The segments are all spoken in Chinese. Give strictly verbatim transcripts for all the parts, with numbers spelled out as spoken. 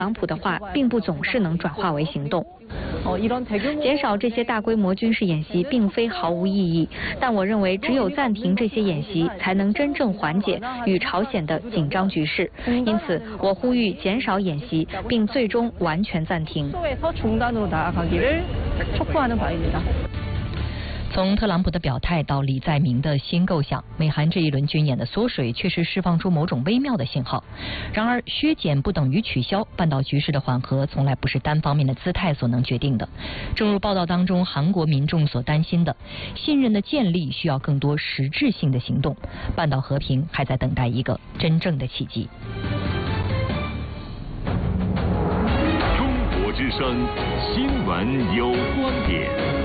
朗普的话并不总是能转化为行动。减少这些大规模军事演习并非毫无意义，但我认为只有暂停这些演习，才能真正缓解与朝鲜的紧张局势。因此，我呼吁减少演习，并最终完全暂停。 从特朗普的表态到李在明的新构想，美韩这一轮军演的缩水确实释放出某种微妙的信号。然而，削减不等于取消，半岛局势的缓和从来不是单方面的姿态所能决定的。正如报道当中韩国民众所担心的，信任的建立需要更多实质性的行动。半岛和平还在等待一个真正的契机。 中国之声新闻有观点。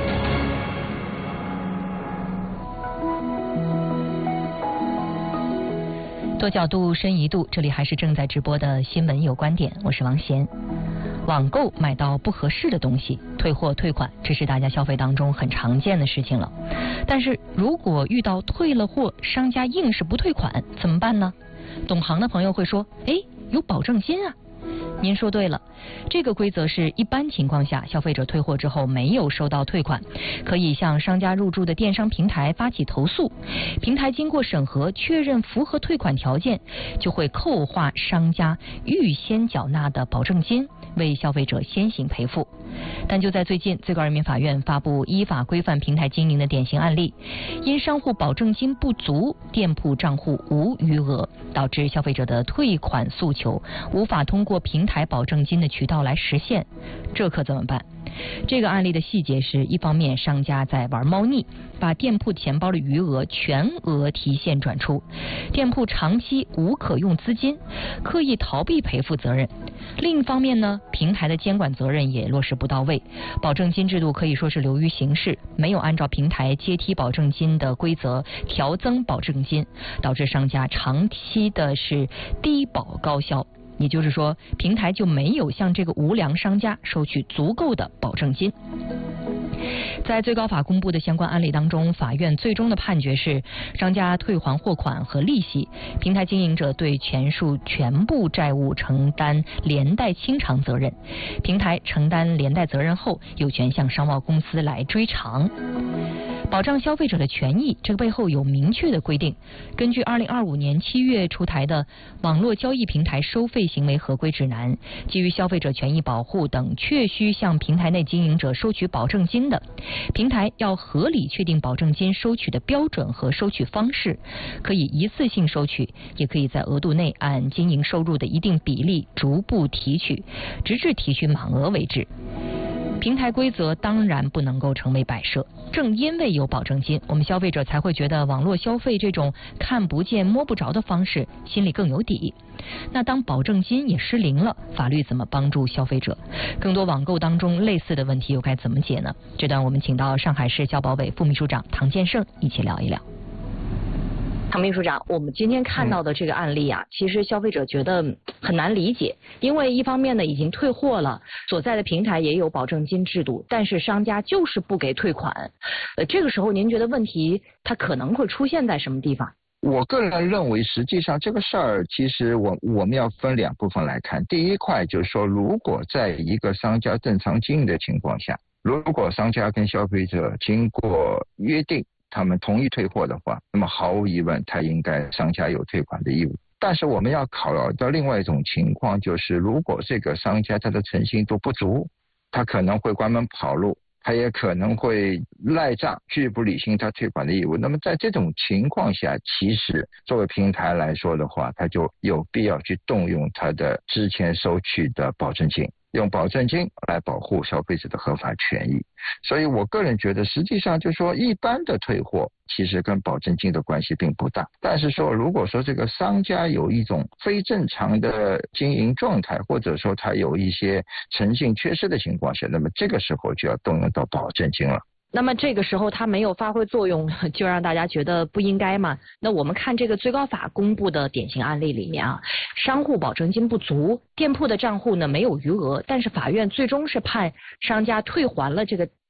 多角度深一度，这里还是正在直播的新闻有观点，我是王贤。网购买到不合适的东西，退货退款，这是大家消费当中很常见的事情了。但是如果遇到退了货，商家硬是不退款，怎么办呢？懂行的朋友会说，哎，有保证金啊。您说对了，这个规则是一般情况下，消费者退货之后没有收到退款，可以向商家入驻的电商平台发起投诉，平台经过审核确认符合退款条件，就会扣划商家预先缴纳的保证金，为消费者先行赔付。但就在最近，最高人民法院发布依法规范平台经营的典型案例，因商户保证金不足，店铺账户无余额，导致消费者的退款诉求无法通过平台保证金的渠道来实现，这可怎么办？这个案例的细节是，一方面商家在玩猫腻，把店铺钱包的余额全额提现转出，店铺长期无可用资金，刻意逃避赔付责任；另一方面呢，平台的监管责任也落实不到位，保证金制度可以说是流于形式，没有按照平台阶梯保证金的规则调增保证金，导致商家长期的是低保高销。也就是说，平台就没有向这个无良商家收取足够的保证金。在最高法公布的相关案例当中，法院最终的判决是，商家退还货款和利息，平台经营者对全数全部债务承担连带清偿责任，平台承担连带责任后，有权向商贸公司来追偿。保障消费者的权益，这个背后有明确的规定。根据二零二五年七月出台的《网络交易平台收费行为合规指南》，基于消费者权益保护等确需向平台内经营者收取保证金的，平台要合理确定保证金收取的标准和收取方式，可以一次性收取，也可以在额度内按经营收入的一定比例逐步提取，直至提取满额为止。平台规则当然不能够成为摆设，正因为有保证金，我们消费者才会觉得网络消费这种看不见摸不着的方式心里更有底。那当保证金也失灵了，法律怎么帮助消费者？更多网购当中类似的问题又该怎么解呢？这段我们请到上海市消保委副秘书长唐建胜一起聊一聊。 唐秘书长，我们今天看到的这个案例啊，其实消费者觉得很难理解，因为一方面呢已经退货了，所在的平台也有保证金制度，但是商家就是不给退款。呃，这个时候您觉得问题它可能会出现在什么地方？ 我个人认为，实际上这个事儿，其实我我们要分两部分来看。第一块就是说，如果在一个商家正常经营的情况下，如果商家跟消费者经过约定，他们同意退货的话，那么毫无疑问，他应该商家有退款的义务。但是我们要考虑到另外一种情况，就是如果这个商家他的诚信度不足，他可能会关门跑路，他也可能会赖账，拒不履行他退款的义务。那么在这种情况下，其实作为平台来说的话，他就有必要去动用他的之前收取的保证金，用保证金来保护消费者的合法权益。所以我个人觉得，实际上就是说，一般的退货其实跟保证金的关系并不大。但是说，如果说这个商家有一种非正常的经营状态，或者说他有一些诚信缺失的情况下，那么这个时候就要动用到保证金了。 那么这个时候它没有发挥作用，就让大家觉得不应该嘛？那我们看这个最高法公布的典型案例里面啊，商户保证金不足，店铺的账户呢没有余额，但是法院最终是判商家退还了这个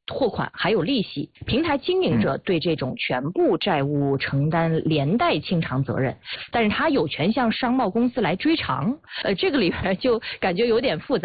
货款还有利息，平台经营者对这种全部债务承担连带清偿责任，但是他有权向商贸公司来追偿，呃，这个里边就感觉有点复杂。